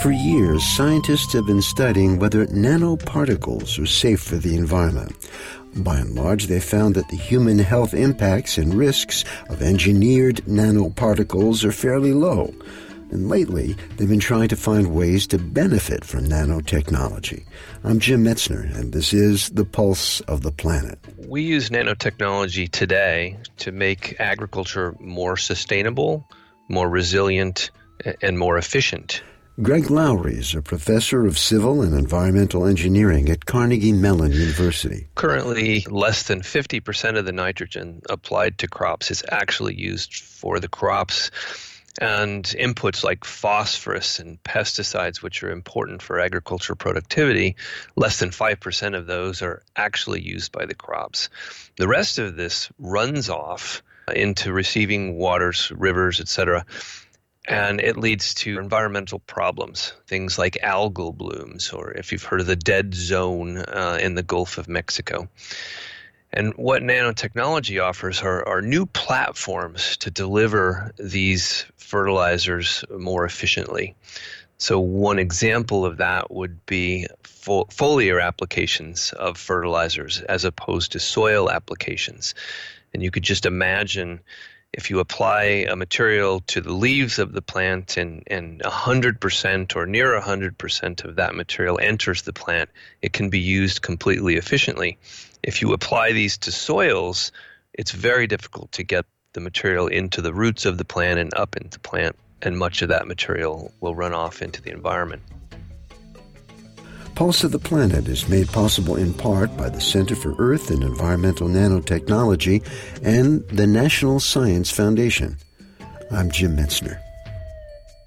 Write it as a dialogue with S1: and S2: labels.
S1: For years, scientists have been studying whether nanoparticles are safe for the environment. By and large, they found that the human health impacts and risks of engineered nanoparticles are fairly low. And lately, they've been trying to find ways to benefit from nanotechnology. I'm Jim Metzner, and this is The Pulse of the Planet.
S2: We use nanotechnology today to make agriculture more sustainable, more resilient, and more efficient.
S1: Greg Lowry is a professor of civil and environmental engineering at Carnegie Mellon University.
S2: Currently, less than 50% of the nitrogen applied to crops is actually used for the crops. And inputs like phosphorus and pesticides, which are important for agriculture productivity, less than 5% of those are actually used by the crops. The rest of this runs off into receiving waters, rivers, etc., and it leads to environmental problems, things like algal blooms, or if you've heard of the dead zone in the Gulf of Mexico. And what nanotechnology offers are new platforms to deliver these fertilizers more efficiently. So one example of that would be foliar applications of fertilizers as opposed to soil applications. And you could just imagine if you apply a material to the leaves of the plant and 100% or near 100% of that material enters the plant, it can be used completely efficiently. If you apply these to soils, it's very difficult to get the material into the roots of the plant and up into the plant, and much of that material will run off into the environment.
S1: Pulse of the Planet is made possible in part by the Center for Earth and Environmental Nanotechnology and the National Science Foundation. I'm Jim Metzner.